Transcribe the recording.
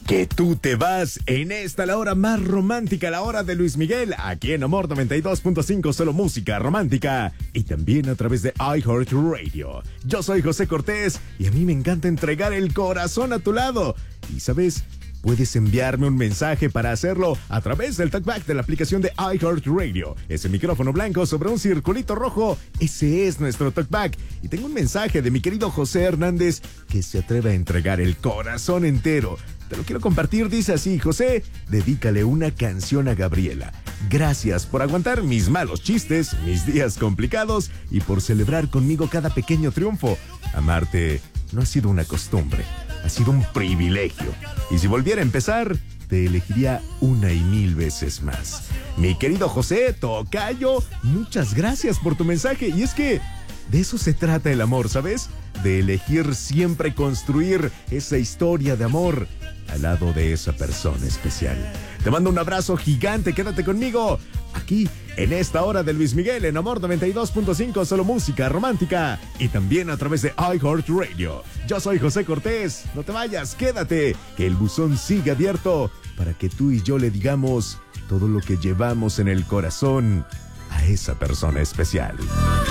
Que tú te vas en esta la hora más romántica, la hora de Luis Miguel, aquí en Amor 92.5, solo música romántica y también a través de iHeartRadio. Yo soy José Cortés y a mí me encanta entregar el corazón a tu lado. Y ¿sabes? Puedes enviarme un mensaje para hacerlo a través del talkback de la aplicación de iHeartRadio. Ese micrófono blanco sobre un circulito rojo, ese es nuestro talkback. Y tengo un mensaje de mi querido José Hernández que se atreve a entregar el corazón entero. Te lo quiero compartir, dice así: José, dedícale una canción a Gabriela. Gracias por aguantar mis malos chistes, mis días complicados y por celebrar conmigo cada pequeño triunfo. Amarte no ha sido una costumbre, ha sido un privilegio. Y si volviera a empezar, te elegiría una y mil veces más. Mi querido José, tocayo, muchas gracias por tu mensaje. Y es que de eso se trata el amor, ¿sabes? De elegir siempre construir esa historia de amor al lado de esa persona especial. Te mando un abrazo gigante, quédate conmigo aquí en esta hora de Luis Miguel en Amor 92.5, solo música romántica y también a través de iHeartRadio. Yo soy José Cortés, no te vayas, quédate, que el buzón sigue abierto para que tú y yo le digamos todo lo que llevamos en el corazón a esa persona especial.